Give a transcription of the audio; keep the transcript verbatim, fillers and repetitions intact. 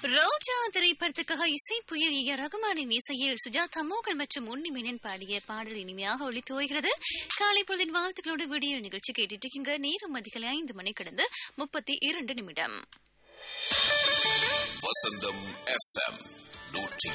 ரோஜா திரைப்படத்துக்காக இசை புயல் ஏ ரகுமானின் இசையில் சுஜாதா மோகன் மற்றும் உன்னி மேனன் பாடிய பாடல் இனிமையாக ஒளி துவகிறது. காலை பொழுதின் வாழ்த்துக்களோடு விடியல் நிகழ்ச்சி கேட்டுட்டு இருக்கீங்க. நேரம் அதிகாலை ஐந்து மணி கடந்து முப்பத்தி இரண்டு நிமிடம். வசந்தம் எஃப்எம் நூற்றி